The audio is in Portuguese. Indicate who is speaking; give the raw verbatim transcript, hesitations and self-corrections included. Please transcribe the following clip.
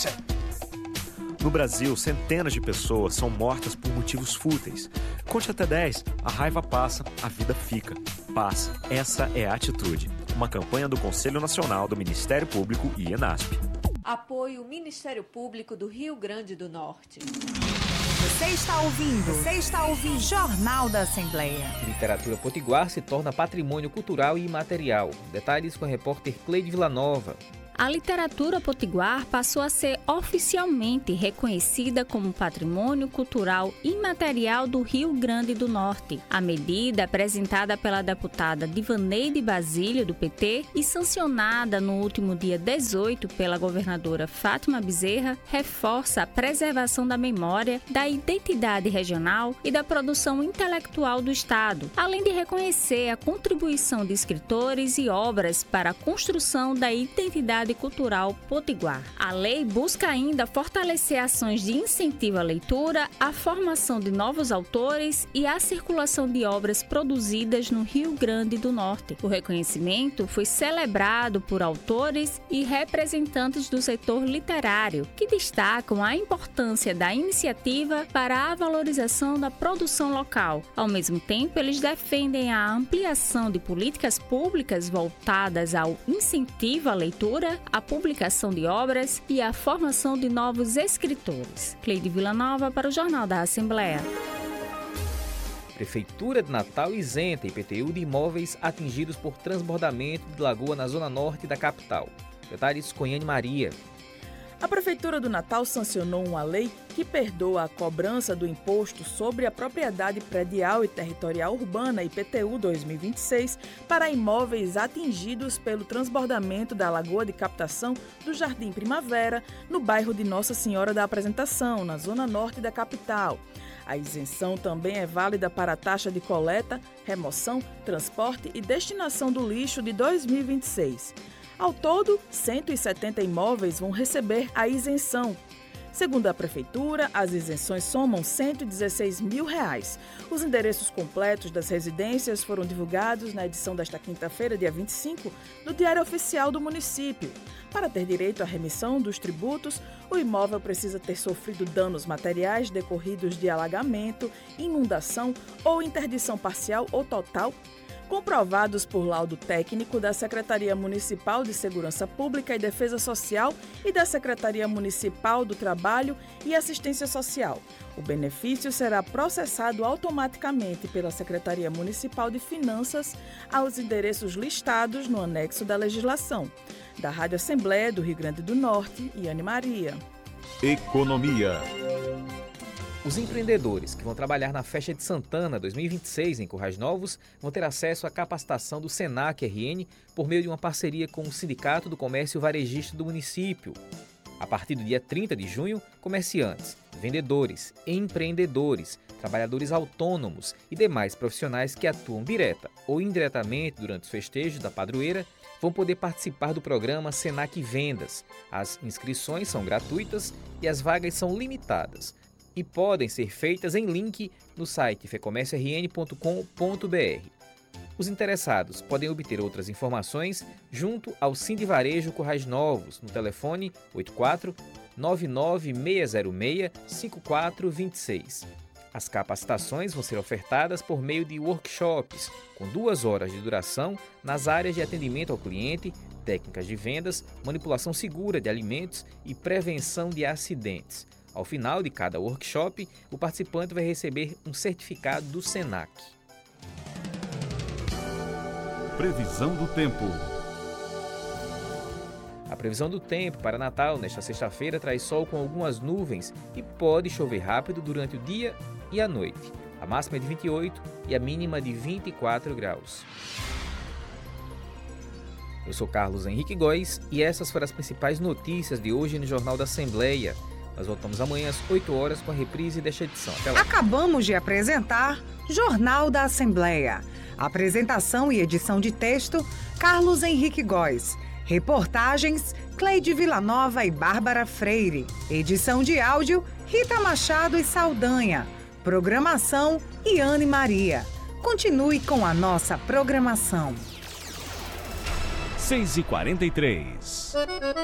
Speaker 1: Marcha!
Speaker 2: No Brasil, centenas de pessoas são mortas por motivos fúteis. Conte até dez, a raiva passa, a vida fica. Paz, essa é a atitude. Uma campanha do Conselho Nacional do Ministério Público e ENASP.
Speaker 3: Apoio Ministério Público do Rio Grande do Norte.
Speaker 4: Você está ouvindo, você está ouvindo Jornal da Assembleia.
Speaker 5: Literatura potiguar se torna patrimônio cultural e imaterial. Detalhes com a repórter Cleide Villanova.
Speaker 6: A literatura potiguar passou a ser oficialmente reconhecida como patrimônio cultural imaterial do Rio Grande do Norte. A medida, apresentada pela deputada Divaneide Basílio, do P T, e sancionada no último dia dezoito pela governadora Fátima Bezerra, reforça a preservação da memória, da identidade regional e da produção intelectual do Estado, além de reconhecer a contribuição de escritores e obras para a construção da identidade cultural potiguar. A lei busca ainda fortalecer ações de incentivo à leitura, a formação de novos autores e a circulação de obras produzidas no Rio Grande do Norte. O reconhecimento foi celebrado por autores e representantes do setor literário, que destacam a importância da iniciativa para a valorização da produção local. Ao mesmo tempo, eles defendem a ampliação de políticas públicas voltadas ao incentivo à leitura, a publicação de obras e a formação de novos escritores. Cleide Villanova para o Jornal da Assembleia.
Speaker 5: Prefeitura de Natal isenta I P T U de imóveis atingidos por transbordamento de lagoa na zona norte da capital. Detalhes com Yane Maria.
Speaker 7: A Prefeitura do Natal sancionou uma lei que perdoa a cobrança do Imposto sobre a Propriedade Predial e Territorial Urbana, I P T U dois mil e vinte e seis, para imóveis atingidos pelo transbordamento da lagoa de captação do Jardim Primavera, no bairro de Nossa Senhora da Apresentação, na zona norte da capital. A isenção também é válida para a taxa de coleta, remoção, transporte e destinação do lixo de dois mil e vinte e seis. Ao todo, cento e setenta imóveis vão receber a isenção. Segundo a Prefeitura, as isenções somam cento e dezesseis mil reais. Os endereços completos das residências foram divulgados na edição desta quinta-feira, dia vinte e cinco, do Diário Oficial do Município. Para ter direito à remissão dos tributos, o imóvel precisa ter sofrido danos materiais decorridos de alagamento, inundação ou interdição parcial ou total, comprovados por laudo técnico da Secretaria Municipal de Segurança Pública e Defesa Social e da Secretaria Municipal do Trabalho e Assistência Social. O benefício será processado automaticamente pela Secretaria Municipal de Finanças aos endereços listados no anexo da legislação. Da Rádio Assembleia do Rio Grande do Norte, Yane Maria.
Speaker 1: Economia.
Speaker 5: Os empreendedores que vão trabalhar na Festa de Santana dois mil e vinte e seis em Currais Novos vão ter acesso à capacitação do Senac R N por meio de uma parceria com o Sindicato do Comércio Varejista do município. A partir do dia trinta de junho, comerciantes, vendedores, empreendedores, trabalhadores autônomos e demais profissionais que atuam direta ou indiretamente durante os festejos da padroeira vão poder participar do programa Senac Vendas. As inscrições são gratuitas e as vagas são limitadas e podem ser feitas em link no site fecomércio r n ponto com ponto b r. Os interessados podem obter outras informações junto ao Sindivarejo Currais Novos no telefone oito quatro nove nove seis zero seis cinco quatro dois seis. As capacitações vão ser ofertadas por meio de workshops, com duas horas de duração nas áreas de atendimento ao cliente, técnicas de vendas, manipulação segura de alimentos e prevenção de acidentes. Ao final de cada workshop, o participante vai receber um certificado do Senac.
Speaker 1: Previsão do tempo.
Speaker 5: A previsão do tempo para Natal nesta sexta-feira traz sol com algumas nuvens e pode chover rápido durante o dia e a noite. A máxima é de vinte e oito e a mínima de vinte e quatro graus. Eu sou Carlos Henrique Góes e essas foram as principais notícias de hoje no Jornal da Assembleia. Nós voltamos amanhã às oito horas com a reprise desta edição. Até lá.
Speaker 4: Acabamos de apresentar Jornal da Assembleia. Apresentação e edição de texto, Carlos Henrique Góes. Reportagens, Cleide Villanova e Bárbara Freire. Edição de áudio, Rita Machado e Saldanha. Programação, Yane Maria. Continue com a nossa programação.
Speaker 1: seis e quarenta e três.